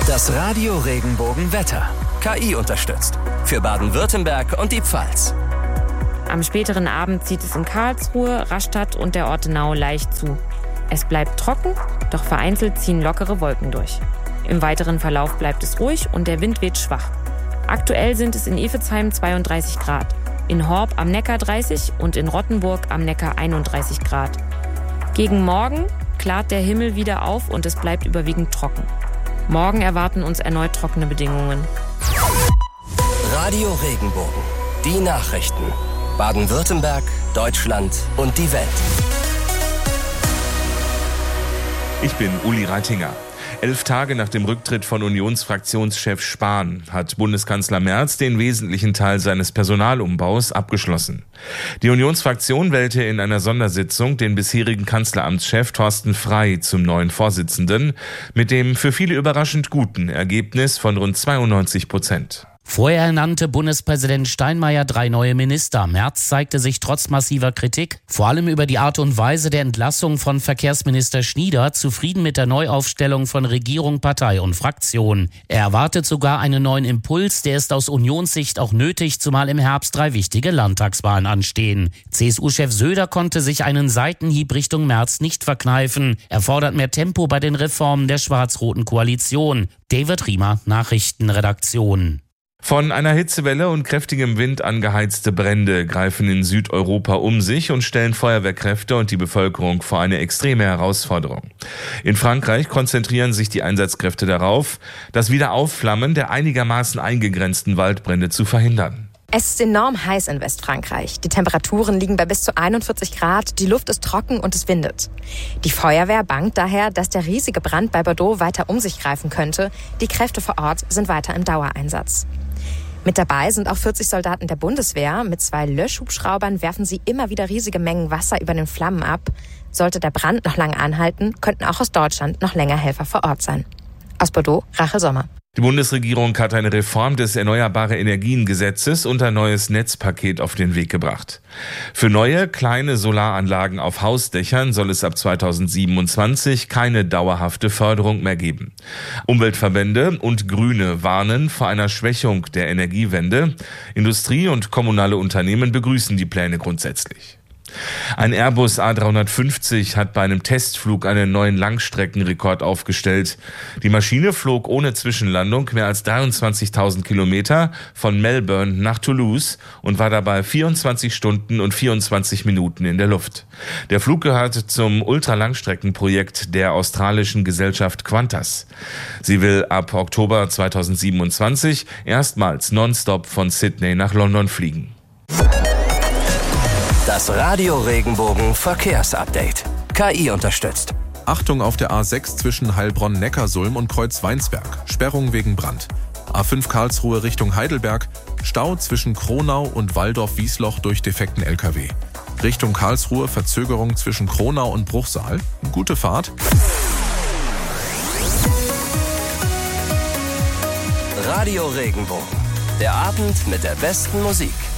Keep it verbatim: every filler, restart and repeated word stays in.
Das Radio Regenbogen Wetter. K I unterstützt. Für Baden-Württemberg und die Pfalz. Am späteren Abend zieht es in Karlsruhe, Rastatt und der Ortenau leicht zu. Es bleibt trocken, doch vereinzelt ziehen lockere Wolken durch. Im weiteren Verlauf bleibt es ruhig und der Wind weht schwach. Aktuell sind es in Evesheim zweiunddreißig Grad, in Horb am Neckar dreißig und in Rottenburg am Neckar einunddreißig Grad. Gegen Morgen klart der Himmel wieder auf und es bleibt überwiegend trocken. Morgen erwarten uns erneut trockene Bedingungen. Radio Regenbogen. Die Nachrichten. Baden-Württemberg, Deutschland und die Welt. Ich bin Uli Reitinger. Elf Tage nach dem Rücktritt von Unionsfraktionschef Spahn hat Bundeskanzler Merz den wesentlichen Teil seines Personalumbaus abgeschlossen. Die Unionsfraktion wählte in einer Sondersitzung den bisherigen Kanzleramtschef Thorsten Frey zum neuen Vorsitzenden mit dem für viele überraschend guten Ergebnis von rund zweiundneunzig Prozent. Vorher ernannte Bundespräsident Steinmeier drei neue Minister. Merz zeigte sich trotz massiver Kritik, vor allem über die Art und Weise der Entlassung von Verkehrsminister Schnieder, zufrieden mit der Neuaufstellung von Regierung, Partei und Fraktion. Er erwartet sogar einen neuen Impuls, der ist aus Unionssicht auch nötig, zumal im Herbst drei wichtige Landtagswahlen anstehen. C S U-Chef Söder konnte sich einen Seitenhieb Richtung Merz nicht verkneifen. Er fordert mehr Tempo bei den Reformen der schwarz-roten Koalition. David Riemer, Nachrichtenredaktion. Von einer Hitzewelle und kräftigem Wind angeheizte Brände greifen in Südeuropa um sich und stellen Feuerwehrkräfte und die Bevölkerung vor eine extreme Herausforderung. In Frankreich konzentrieren sich die Einsatzkräfte darauf, das Wiederaufflammen der einigermaßen eingegrenzten Waldbrände zu verhindern. Es ist enorm heiß in Westfrankreich. Die Temperaturen liegen bei bis zu einundvierzig Grad, die Luft ist trocken und es windet. Die Feuerwehr bangt daher, dass der riesige Brand bei Bordeaux weiter um sich greifen könnte. Die Kräfte vor Ort sind weiter im Dauereinsatz. Mit dabei sind auch vierzig Soldaten der Bundeswehr. Mit zwei Löschhubschraubern werfen sie immer wieder riesige Mengen Wasser über den Flammen ab. Sollte der Brand noch lange anhalten, könnten auch aus Deutschland noch länger Helfer vor Ort sein. Aus Bordeaux, Rachel Sommer. Die Bundesregierung hat eine Reform des Erneuerbare Energien Gesetzes und ein neues Netzpaket auf den Weg gebracht. Für neue, kleine Solaranlagen auf Hausdächern soll es ab zweitausendsiebenundzwanzig keine dauerhafte Förderung mehr geben. Umweltverbände und Grüne warnen vor einer Schwächung der Energiewende. Industrie und kommunale Unternehmen begrüßen die Pläne grundsätzlich. Ein Airbus A dreihundertfünfzig hat bei einem Testflug einen neuen Langstreckenrekord aufgestellt. Die Maschine flog ohne Zwischenlandung mehr als dreiundzwanzigtausend Kilometer von Melbourne nach Toulouse und war dabei vierundzwanzig Stunden und vierundzwanzig Minuten in der Luft. Der Flug gehört zum Ultralangstreckenprojekt der australischen Gesellschaft Qantas. Sie will ab Oktober zweitausendsiebenundzwanzig erstmals nonstop von Sydney nach London fliegen. Das Radio Regenbogen Verkehrsupdate. K I unterstützt. Achtung auf der A sechs zwischen Heilbronn-Neckarsulm und Kreuz-Weinsberg. Sperrung wegen Brand. A fünf Karlsruhe Richtung Heidelberg. Stau zwischen Kronau und Walldorf-Wiesloch durch defekten L K W. Richtung Karlsruhe Verzögerung zwischen Kronau und Bruchsal. Gute Fahrt. Radio Regenbogen. Der Abend mit der besten Musik.